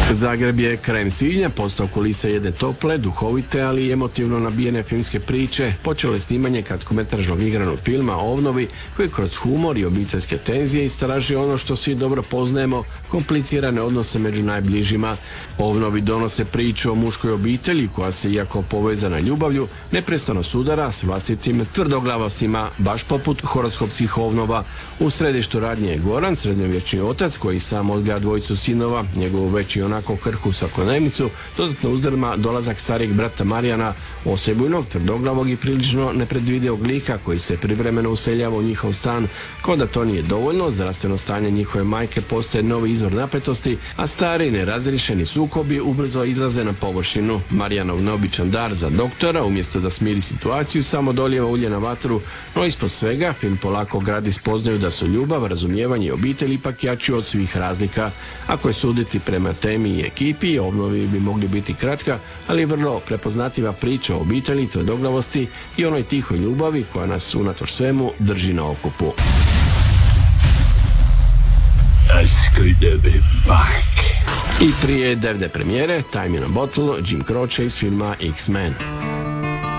Zagreb je krajem svibnja postao kulisa jedne tople, duhovite, ali i emotivno nabijene filmske priče. Počelo je snimanje kratkometražnog igranog filma o obnovi, koji kroz humor i obiteljske tenzije istražuje ono što svi dobro poznajemo, komplicirane odnose među najbližima. Obnovi donose priču o muškoj obitelji koja se, iako povezana ljubavlju, neprestano sudara s vlastitim tvrdoglavostima, baš poput horoskopskih obnova. U središtu radnje je Goran, srednjovječni otac koji sam odgaja dvojicu sinova, njegovu već i onako krhu svakodnevnicu, dodatno uzdrma dolazak starijeg brata Marijana, osebujnog, tvrdoglavog i prilično nepredvidivog lika koji se privremeno useljava u njihov stan. Kao da to nije dovoljno, zdravstveno stanje njihove majke postaje novi izvor napetosti, a stari nerazriješeni sukobi ubrzo izlaze na površinu. Marijanov neobičan dar za doktora, umjesto da smiri situaciju, samo dolijeva ulje na vatru, no ispod svega film polako gradi spoznaju da su ljubav, razumijevanje i obitelj ipak jači od svih razlika. Ako je suditi prema temi i ekipi, obnovi bi mogli biti kratka, ali vrlo prepoznatljiva priča o obitelji, tvrdoglavosti i onoj tihoj ljubavi koja nas unatoč svemu drži na okupu. I prije DVD premijere Time in a Bottle, Jim Croce iz filma X-Men.